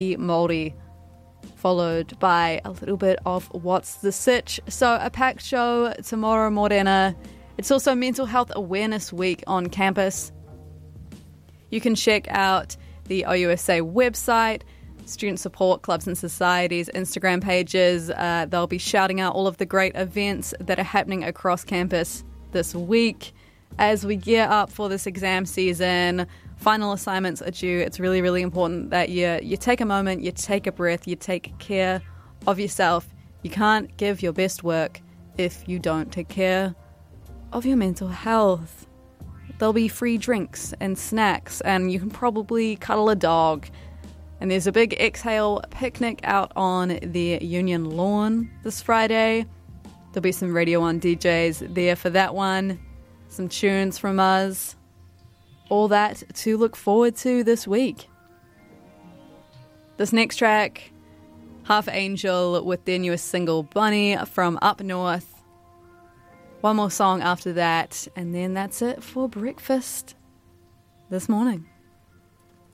Māori, followed by a little bit of What's the Sitch. So a packed show tomorrow, Morena. It's also Mental Health Awareness Week on campus. You can check out the OUSA website, Student Support Clubs and Societies Instagram pages. They'll be shouting out all of the great events that are happening across campus this week. As we gear up for this exam season, final assignments are due. It's really, really important that you take a moment, you take a breath, you take care of yourself. You can't give your best work if you don't take care of your mental health. There'll be free drinks and snacks, and you can probably cuddle a dog. And there's a big Exhale picnic out on the Union Lawn this Friday. There'll be some Radio 1 DJs there for that one. Some tunes from us. All that to look forward to this week. This next track, Half Angel with their newest single, Bunny, from Up North. One more song after that, and then that's it for breakfast this morning.